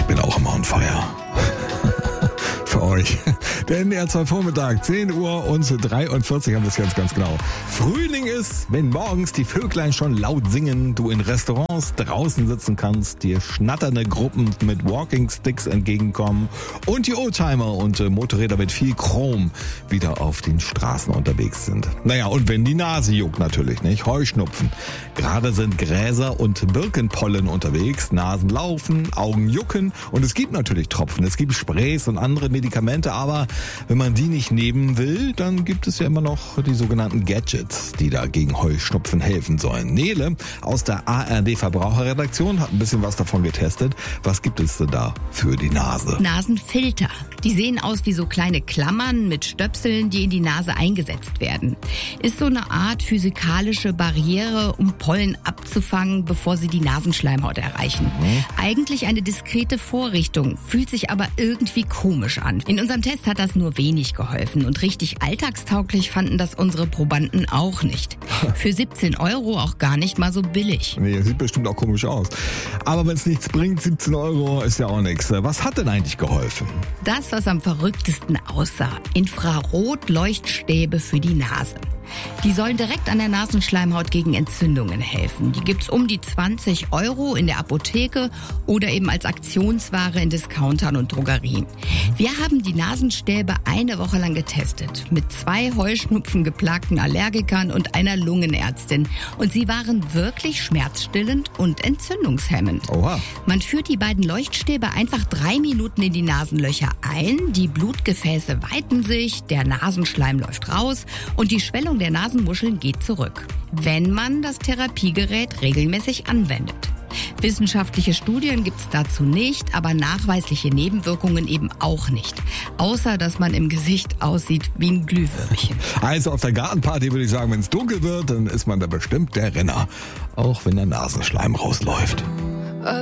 bin auch immer on fire. Für euch. Der NDR 2 Vormittag, 10 Uhr und 43 haben wir es ganz genau. Frühling ist, wenn morgens die Vöglein schon laut singen, du in Restaurants draußen sitzen kannst, dir schnatternde Gruppen mit Walking Sticks entgegenkommen und die Oldtimer und Motorräder mit viel Chrom wieder auf den Straßen unterwegs sind. Naja, und wenn die Nase juckt natürlich, nicht? Heuschnupfen. Gerade sind Gräser und Birkenpollen unterwegs, Nasen laufen, Augen jucken und es gibt natürlich Tropfen, es gibt Sprays und andere Medikamente, aber wenn man die nicht nehmen will, dann gibt es ja immer noch die sogenannten Gadgets, die da gegen Heuschnupfen helfen sollen. Nele aus der ARD Verbraucherredaktion hat ein bisschen was davon getestet. Was gibt es denn da für die Nase? Nasenfilter. Die sehen aus wie so kleine Klammern mit Stöpseln, die in die Nase eingesetzt werden. Ist so eine Art physikalische Barriere, um Pollen abzufangen, bevor sie die Nasenschleimhaut erreichen. Eigentlich eine diskrete Vorrichtung, fühlt sich aber irgendwie komisch an. In unserem Test hat das nur wenig geholfen und richtig alltagstauglich fanden das unsere Probanden auch nicht. Für 17 € auch gar nicht mal so billig. Nee, sieht bestimmt auch komisch aus. Aber wenn es nichts bringt, 17 € ist ja auch nichts. Was hat denn eigentlich geholfen? Das, was am verrücktesten aussah. Infrarot-Leuchtstäbe für die Nase. Die sollen direkt an der Nasenschleimhaut gegen Entzündungen helfen. Die gibt's um die 20 € in der Apotheke oder eben als Aktionsware in Discountern und Drogerien. Wir haben die Nasenstäbe eine Woche lang getestet mit 2 heuschnupfengeplagten Allergikern und einer Lungenärztin. Und sie waren wirklich schmerzstillend und entzündungshemmend. Oha. Man führt die beiden Leuchtstäbe einfach 3 Minuten in die Nasenlöcher ein, die Blutgefäße weiten sich, der Nasenschleim läuft raus und die Schwellung der Nasenmuscheln geht zurück, wenn man das Therapiegerät regelmäßig anwendet. Wissenschaftliche Studien gibt's dazu nicht, aber nachweisliche Nebenwirkungen eben auch nicht. Außer, dass man im Gesicht aussieht wie ein Glühwürmchen. Also auf der Gartenparty würde ich sagen, wenn es dunkel wird, dann ist man da bestimmt der Renner. Auch wenn der Nasenschleim rausläuft.